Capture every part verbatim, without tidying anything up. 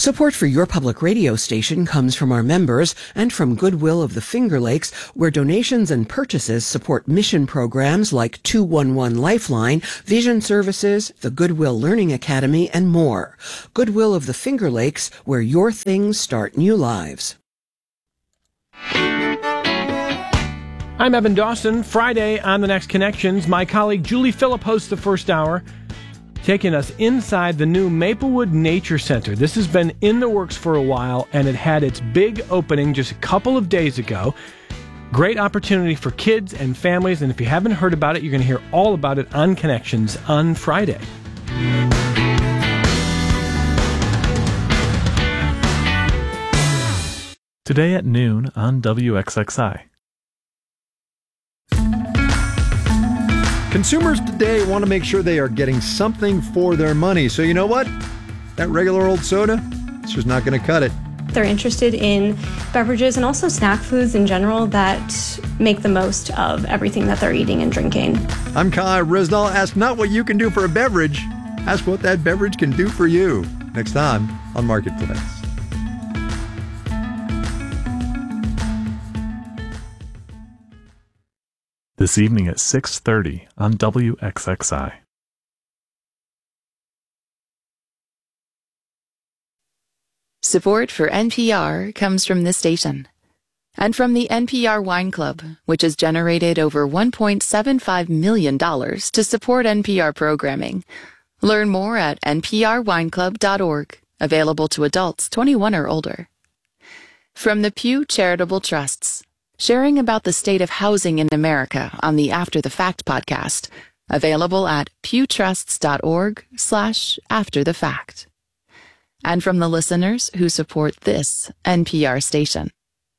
Support for your public radio station comes from our members and from Goodwill of the Finger Lakes, where donations and purchases support mission programs like two one one Lifeline, Vision Services, the Goodwill Learning Academy, and more. Goodwill of the Finger Lakes, where your things start new lives. I'm Evan Dawson. Friday on The Next Connections, my colleague Julie Phillip hosts the first hour, taking us inside the new Maplewood Nature Center. This has been in the works for a while, and it had its big opening just a couple of days ago. Great opportunity for kids and families, and if you haven't heard about it, you're going to hear all about it on Connections on Friday. Today at noon on W X X I. Consumers today want to make sure they are getting something for their money. So you know what? That regular old soda, it's just not going to cut it. They're interested in beverages and also snack foods in general that make the most of everything that they're eating and drinking. I'm Kai Risdall. Ask not what you can do for a beverage. Ask what that beverage can do for you. Next time on Marketplace. This evening at six thirty on W X X I. Support for N P R comes from this station and from the N P R Wine Club, which has generated over one point seven five million dollars to support N P R programming. Learn more at N P R wine club dot org, available to adults twenty-one or older. From the Pew Charitable Trusts, sharing about the state of housing in America on the After the Fact podcast, available at pewtrusts.org slash after the fact. And from the listeners who support this N P R station.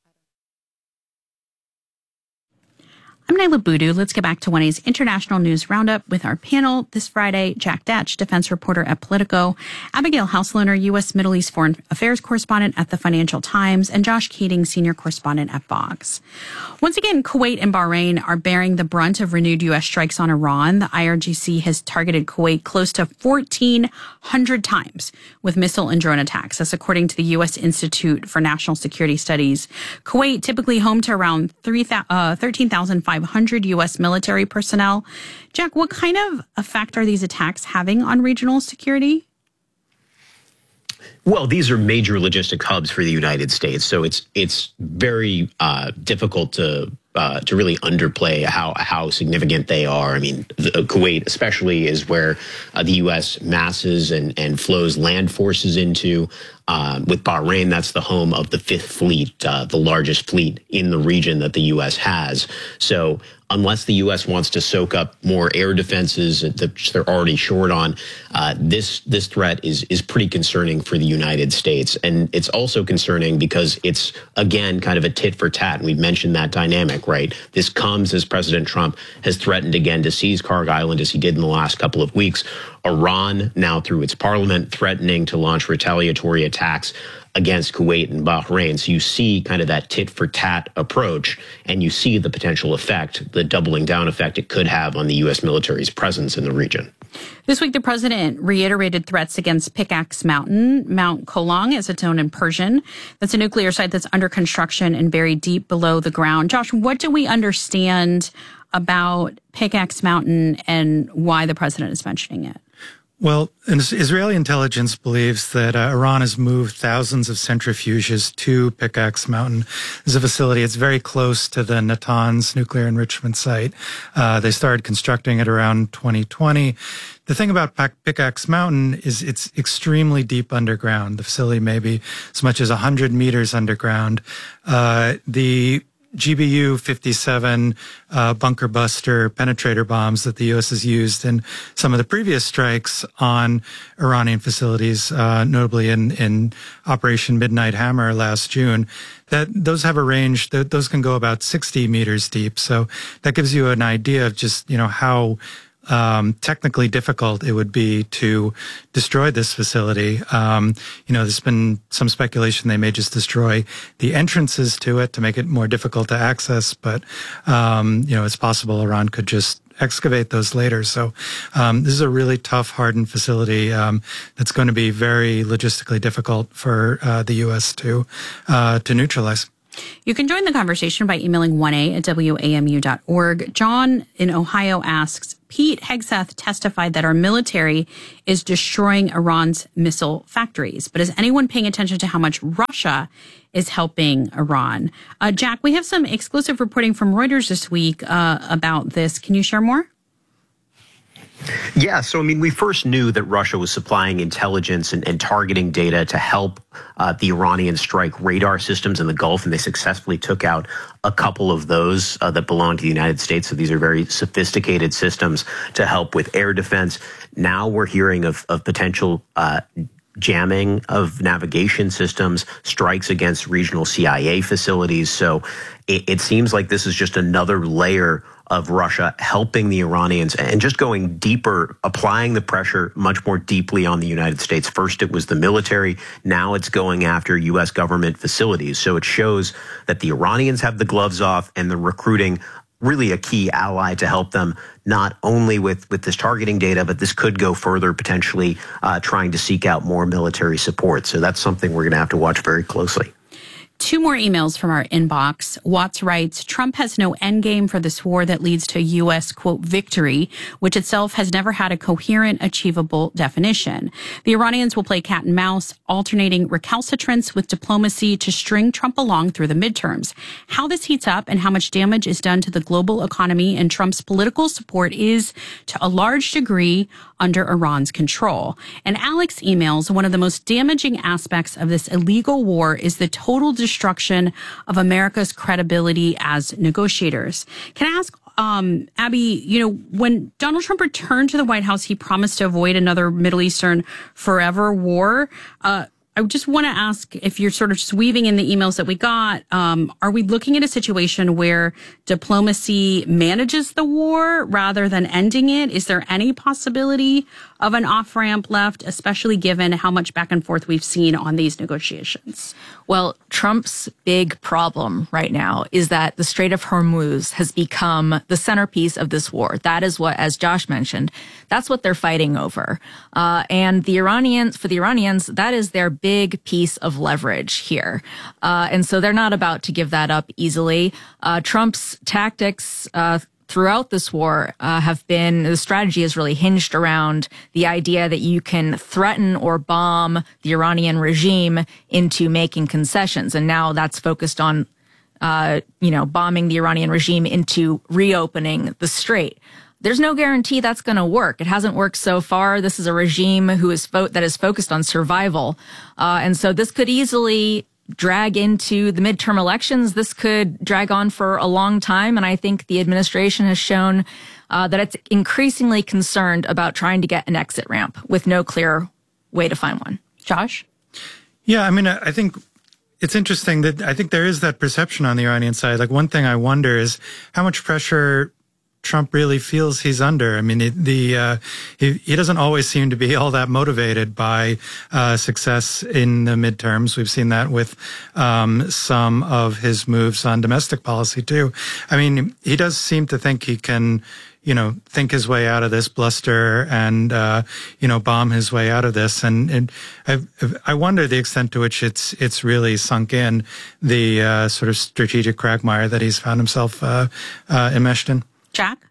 I'm Naila Boodoo. Let's get back to one A's International News Roundup with our panel this Friday. Jack Datch, defense reporter at Politico, Abigail Hauslener, U S. Middle East Foreign Affairs correspondent at the Financial Times, and Josh Keating, senior correspondent at Vox. Once again, Kuwait and Bahrain are bearing the brunt of renewed U S strikes on Iran. The I R G C has targeted Kuwait close to fourteen hundred times with missile and drone attacks. That's according to the U S. Institute for National Security Studies. Kuwait, typically home to around thirteen thousand five hundred U S military personnel. Jack, what kind of effect are these attacks having on regional security? Well, these are major logistic hubs for the United States, so it's it's very uh, difficult to uh, to really underplay how how significant they are. I mean, the, Kuwait especially is where uh, the U S masses and and flows land forces into. Uh, with Bahrain, that's the home of the Fifth Fleet, uh, the largest fleet in the region that the U S has. So unless the U S wants to soak up more air defenses that they're already short on, uh, this this threat is is pretty concerning for the United States. And it's also concerning because it's, again, kind of a tit for tat. And we've mentioned that dynamic, right? This comes as President Trump has threatened again to seize Kharg Island, as he did in the last couple of weeks. Iran, now through its parliament, threatening to launch retaliatory attacks against Kuwait and Bahrain. So you see kind of that tit-for-tat approach, and you see the potential effect, the doubling down effect it could have on the U S military's presence in the region. This week, the president reiterated threats against Pickaxe Mountain. Mount Kolang, as it's known in Persian. That's a nuclear site that's under construction and buried deep below the ground. Josh, what do we understand about Pickaxe Mountain and why the president is mentioning it? Well, Israeli intelligence believes that uh, Iran has moved thousands of centrifuges to Pickaxe Mountain. It's a facility. It's very close to the Natanz nuclear enrichment site. Uh, they started constructing it around twenty twenty. The thing about Pickaxe Mountain is it's extremely deep underground. The facility may be as much as one hundred meters underground. Uh, the G B U fifty-seven uh, bunker buster penetrator bombs that the U S has used in some of the previous strikes on Iranian facilities, uh, notably in, in Operation Midnight Hammer last June, that those have a range that those can go about sixty meters deep. So that gives you an idea of just, you know, how Um, technically difficult it would be to destroy this facility. Um, you know, there's been some speculation they may just destroy the entrances to it to make it more difficult to access, but, um, you know, it's possible Iran could just excavate those later. So um, this is a really tough, hardened facility um, that's going to be very logistically difficult for uh, the U S to uh, to neutralize. You can join the conversation by emailing one a at w a m u dot org. John in Ohio asks, Pete Hegseth testified that our military is destroying Iran's missile factories. But is anyone paying attention to how much Russia is helping Iran? Uh, Jack, we have some exclusive reporting from Reuters this week uh, about this. Can you share more? Yeah, so I mean, we first knew that Russia was supplying intelligence and, and targeting data to help uh, the Iranians strike radar systems in the Gulf, and they successfully took out a couple of those uh, that belong to the United States. So these are very sophisticated systems to help with air defense. Now we're hearing of, of potential uh, jamming of navigation systems, strikes against regional C I A facilities. So it, it seems like this is just another layer of Russia helping the Iranians and just going deeper, applying the pressure much more deeply on the United States. First, it was the military. Now it's going after U S government facilities. So it shows that the Iranians have the gloves off and they're recruiting really a key ally to help them, not only with, with this targeting data, but this could go further, potentially uh, trying to seek out more military support. So that's something we're going to have to watch very closely. Two more emails from our inbox. Watts writes, Trump has no endgame for this war that leads to U S, quote, victory, which itself has never had a coherent, achievable definition. The Iranians will play cat and mouse, alternating recalcitrance with diplomacy to string Trump along through the midterms. How this heats up and how much damage is done to the global economy and Trump's political support is, to a large degree, under Iran's control. And Alex emails, one of the most damaging aspects of this illegal war is the total destruction of America's credibility as negotiators. Can I ask, um, Abby, you know, when Donald Trump returned to the White House, he promised to avoid another Middle Eastern forever war. Uh, I just want to ask, if you're sort of just weaving in the emails that we got, um, are we looking at a situation where diplomacy manages the war rather than ending it? Is there any possibility of an off-ramp left, especially given how much back and forth we've seen on these negotiations? Well, Trump's big problem right now is that the Strait of Hormuz has become the centerpiece of this war. That is what, as Josh mentioned, that's what they're fighting over. Uh, and the Iranians, for the Iranians, that is their big piece of leverage here. Uh, and so they're not about to give that up easily. Uh, Trump's tactics, uh, throughout this war uh, have been, the strategy is really hinged around the idea that you can threaten or bomb the Iranian regime into making concessions. And now that's focused on, uh, you know, bombing the Iranian regime into reopening the strait. There's no guarantee that's going to work. It hasn't worked so far. This is a regime who is fo- that is focused on survival. Uh, and so this could easily drag into the midterm elections. This could drag on for a long time. And I think the administration has shown uh, that it's increasingly concerned about trying to get an exit ramp with no clear way to find one. Josh? Yeah, I mean, I think it's interesting that I think there is that perception on the Iranian side. Like, one thing I wonder is how much pressure Trump really feels he's under. I mean, the, the uh, he, he doesn't always seem to be all that motivated by uh, success in the midterms. We've seen that with um, some of his moves on domestic policy too. I mean, he does seem to think he can, you know, think his way out of this, bluster and, uh, you know, bomb his way out of this. And, and I, I wonder the extent to which it's, it's really sunk in, the uh, sort of strategic quagmire that he's found himself uh, uh, enmeshed in. Jack?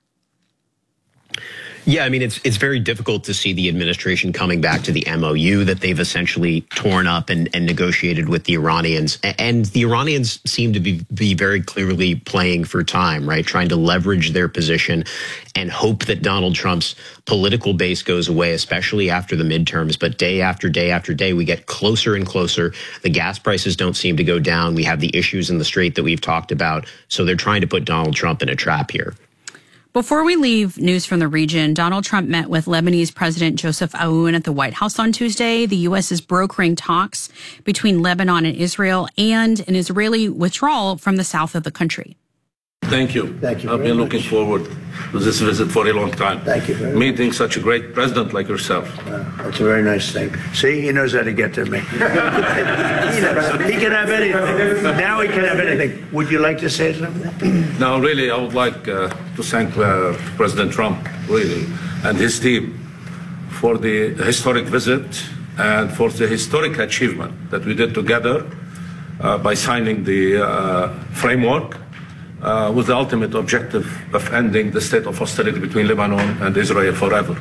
Yeah, I mean, it's it's very difficult to see the administration coming back to the M O U that they've essentially torn up and, and negotiated with the Iranians. And the Iranians seem to be, be very clearly playing for time, right? Trying to leverage their position and hope that Donald Trump's political base goes away, especially after the midterms. But day after day after day, we get closer and closer. The gas prices don't seem to go down. We have the issues in the strait that we've talked about. So they're trying to put Donald Trump in a trap here. Before we leave news from the region, Donald Trump met with Lebanese President Joseph Aoun at the White House on Tuesday. The U S is brokering talks between Lebanon and Israel and an Israeli withdrawal from the south of the country. Thank you. Thank you. I've been looking much. forward to this visit for a long time. Thank you. Very Meeting much. such a great president like yourself. Uh, that's a very nice thing. See, he knows how to get to me. he, knows. He can have anything. Now he can have anything. Would you like to say something? Now, really, I would like uh, to thank uh, President Trump, really, and his team for the historic visit and for the historic achievement that we did together uh, by signing the uh, framework uh, with the ultimate objective of ending the state of hostility between Lebanon and Israel forever.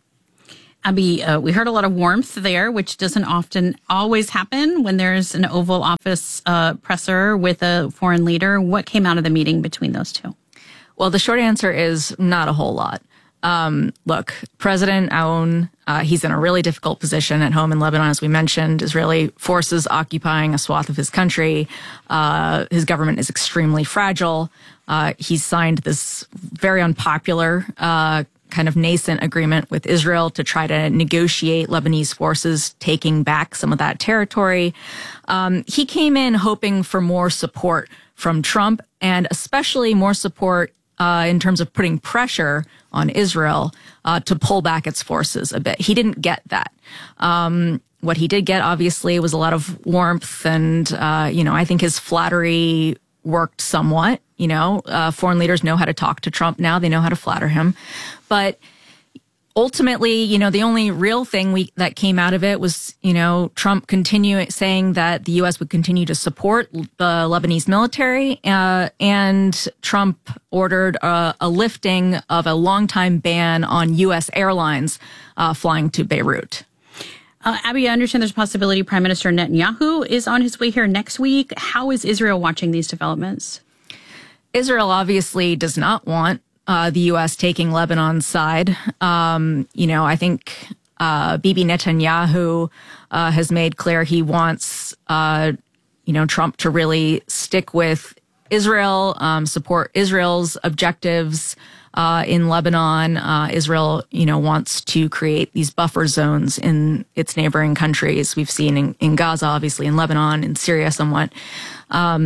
Abby, uh, we heard a lot of warmth there, which doesn't often always happen when there's an Oval Office uh, presser with a foreign leader. What came out of the meeting between those two? Well, the short answer is not a whole lot. Um, look, President Aoun, uh, he's in a really difficult position at home in Lebanon, as we mentioned. Israeli forces occupying a swath of his country. Uh, his government is extremely fragile. Uh, he's signed this very unpopular, uh, kind of nascent agreement with Israel to try to negotiate Lebanese forces taking back some of that territory. Um, he came in hoping for more support from Trump, and especially more support Uh, in terms of putting pressure on Israel uh, to pull back its forces a bit. He didn't get that. Um, what he did get, obviously, was a lot of warmth, and, uh, you know, I think his flattery worked somewhat. You know, uh, foreign leaders know how to talk to Trump now. They know how to flatter him. But ultimately, you know, the only real thing we, that came out of it was, you know, Trump continuing saying that the U S would continue to support the Lebanese military, uh, and Trump ordered a, a lifting of a longtime ban on U S airlines uh, flying to Beirut. Uh, Abby, I understand there's a possibility Prime Minister Netanyahu is on his way here next week. How is Israel watching these developments? Israel obviously does not want Uh, the U S taking Lebanon's side. Um, you know, I think uh, Bibi Netanyahu uh, has made clear he wants, uh, you know, Trump to really stick with Israel, um, support Israel's objectives uh, in Lebanon. Uh, Israel, you know, wants to create these buffer zones in its neighboring countries. We've seen in, in Gaza, obviously, in Lebanon, in Syria somewhat. Um,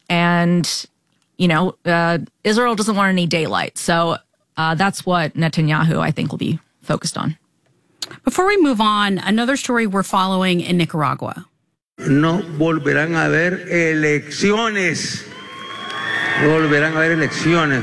and You know, uh, Israel doesn't want any daylight. So uh, that's what Netanyahu, I think, will be focused on. Before we move on, another story we're following in Nicaragua. No volverán a haber elecciones. No volverán a haber elecciones.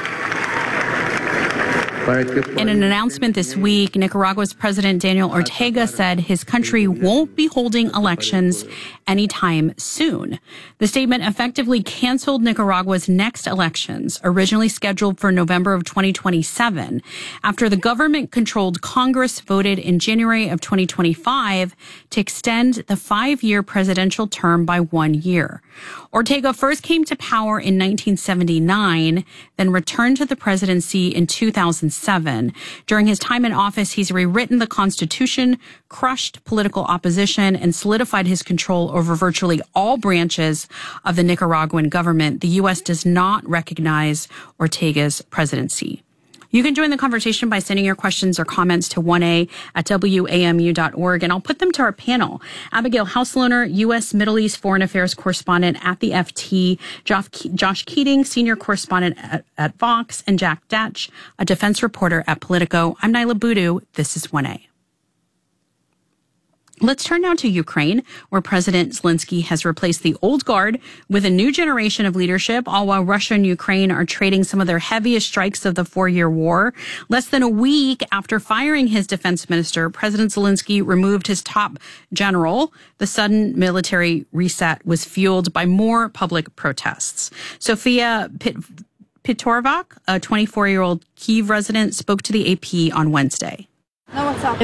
In an announcement this week, Nicaragua's President Daniel Ortega said his country won't be holding elections anytime soon. The statement effectively canceled Nicaragua's next elections, originally scheduled for November of twenty twenty-seven, after the government-controlled Congress voted in January of twenty twenty-five to extend the five-year presidential term by one year. Ortega first came to power in nineteen seventy-nine, then returned to the presidency in two thousand seven. During his time in office, he's rewritten the Constitution, crushed political opposition, and solidified his control over virtually all branches of the Nicaraguan government. The U S does not recognize Ortega's presidency. You can join the conversation by sending your questions or comments to one a at W A M U dot org, and I'll put them to our panel. Abigail Hauslohner, U S Middle East Foreign Affairs Correspondent at the F T, Josh Keating, Senior Correspondent at, at Vox, and Jack Datch, a defense reporter at Politico. I'm Naila Boodoo. This is one A. Let's turn now to Ukraine, where President Zelensky has replaced the old guard with a new generation of leadership, all while Russia and Ukraine are trading some of their heaviest strikes of the four-year war. Less than a week after firing his defense minister, President Zelensky removed his top general. The sudden military reset was fueled by more public protests. Sophia Pit- Pitorvak, a twenty-four-year-old Kyiv resident, spoke to the A P on Wednesday. I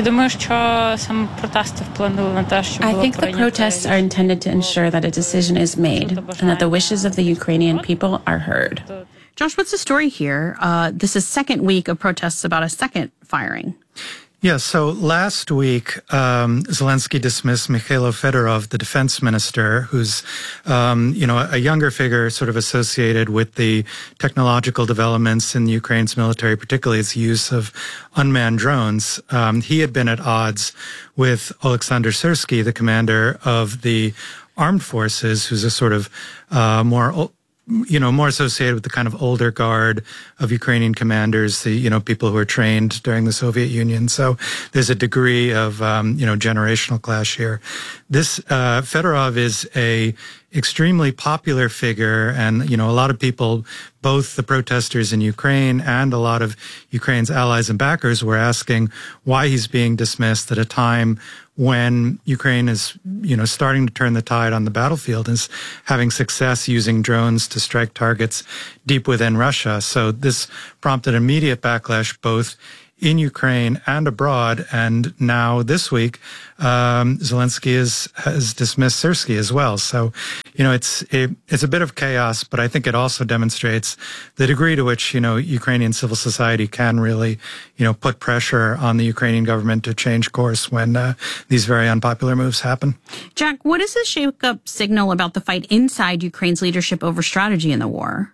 think the protests are intended to ensure that a decision is made and that the wishes of the Ukrainian people are heard. Josh, what's the story here? Uh, this is second week of protests about a second firing. Yeah, so last week, um, Zelensky dismissed Mikhailo Fedorov, the defense minister, who's, um, you know, a younger figure sort of associated with the technological developments in Ukraine's military, particularly its use of unmanned drones. Um, he had been at odds with Oleksandr Syrsky, the commander of the armed forces, who's a sort of uh, more you know, more associated with the kind of older guard of Ukrainian commanders, the, you know, people who were trained during the Soviet Union. So there's a degree of, um, you know, generational clash here. This, uh, Fedorov is a extremely popular figure, and, you know, a lot of people, both the protesters in Ukraine and a lot of Ukraine's allies and backers, were asking why he's being dismissed at a time when Ukraine is, you know, starting to turn the tide on the battlefield, is having success using drones to strike targets deep within Russia. So this prompted immediate backlash both in Ukraine and abroad. And now this week, um, Zelensky is, has dismissed Syrskyi as well. So, you know, it's, it, it's a bit of chaos, but I think it also demonstrates the degree to which, you know, Ukrainian civil society can really, you know, put pressure on the Ukrainian government to change course when uh, these very unpopular moves happen. Jack, what does this shake-up signal about the fight inside Ukraine's leadership over strategy in the war?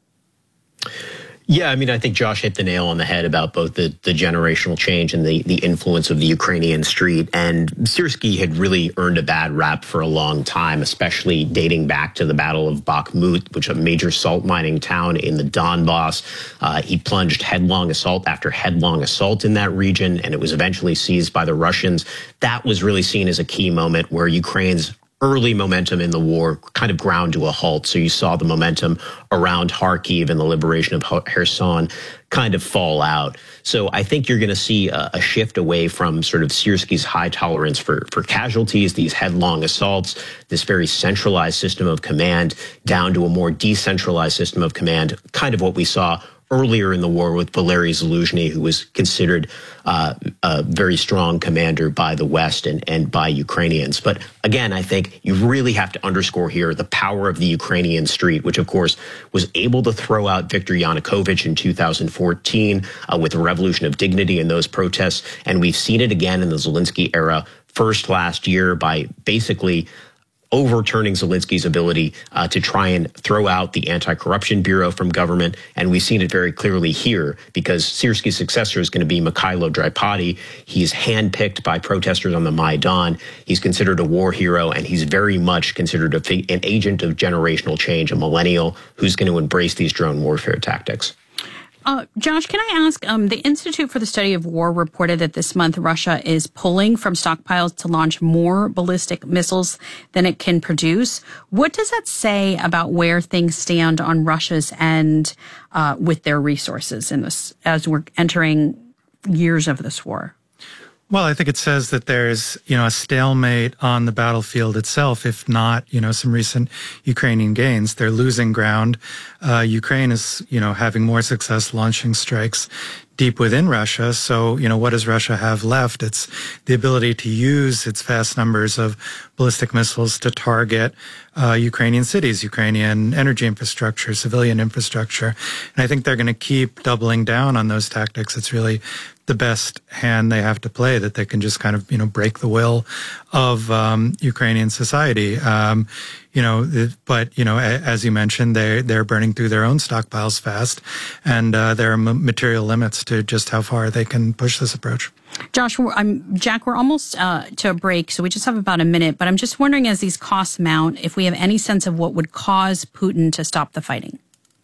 Yeah, I mean, I think Josh hit the nail on the head about both the, the generational change and the, the influence of the Ukrainian street. And Syrskyi had really earned a bad rap for a long time, especially dating back to the Battle of Bakhmut, which is a major salt mining town in the Donbass. Uh, he plunged headlong assault after headlong assault in that region, and it was eventually seized by the Russians. That was really seen as a key moment where Ukraine's early momentum in the war kind of ground to a halt. So you saw the momentum around Kharkiv and the liberation of Kherson kind of fall out. So I think you're going to see a, a shift away from sort of Syrskyi's high tolerance for, for casualties, these headlong assaults, this very centralized system of command, down to a more decentralized system of command, kind of what we saw earlier in the war with Valery Zaluzhny, who was considered uh, a very strong commander by the West and, and by Ukrainians. But again, I think you really have to underscore here the power of the Ukrainian street, which, of course, was able to throw out Viktor Yanukovych in two thousand fourteen uh, with the Revolution of Dignity and those protests. And we've seen it again in the Zelensky era, first last year by basically overturning Zelensky's ability uh, to try and throw out the Anti-Corruption Bureau from government. And we've seen it very clearly here because Syrskyi's successor is going to be Mikhailo Dripady. He's handpicked by protesters on the Maidan. He's considered a war hero, and he's very much considered a, an agent of generational change, a millennial who's going to embrace these drone warfare tactics. Uh, Josh, can I ask, um, the Institute for the Study of War reported that this month Russia is pulling from stockpiles to launch more ballistic missiles than it can produce. What does that say about where things stand on Russia's end uh, with their resources in this, as we're entering years of this war? Well, I think it says that there's, you know, a stalemate on the battlefield itself, if not, you know, some recent Ukrainian gains. They're losing ground. Uh, Ukraine is, you know, having more success launching strikes deep within Russia. So, you know, what does Russia have left? It's the ability to use its vast numbers of ballistic missiles to target uh, Ukrainian cities, Ukrainian energy infrastructure, civilian infrastructure. And I think they're going to keep doubling down on those tactics. It's really the best hand they have to play, that they can just kind of, you know, break the will of um, Ukrainian society. Um, you know, but, you know, as you mentioned, they, they're burning through their own stockpiles fast, and uh, there are material limits to just how far they can push this approach. Josh, I'm, Jack, we're almost uh, to a break, so we just have about a minute, but I'm just wondering, as these costs mount, if we have any sense of what would cause Putin to stop the fighting.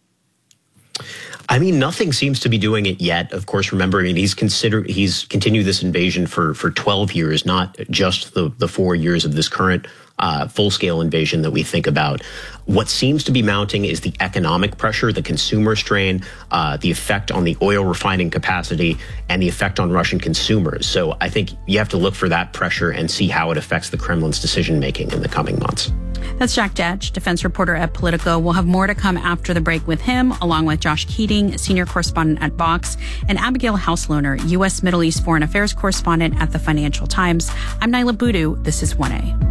I mean, nothing seems to be doing it yet. Of course, remember, I mean, he's considered he's continued this invasion for for twelve years, not just the the four years of this current uh, full-scale invasion that we think about. What seems to be mounting is the economic pressure, the consumer strain, uh, the effect on the oil refining capacity, and the effect on Russian consumers. So I think you have to look for that pressure and see how it affects the Kremlin's decision-making in the coming months. That's Jack Detch, defense reporter at Politico. We'll have more to come after the break with him, along with Josh Keating, senior correspondent at Vox, and Abigail Hauslohner, U S Middle East foreign affairs correspondent at the Financial Times. I'm Nyla Boodoo. This is one A.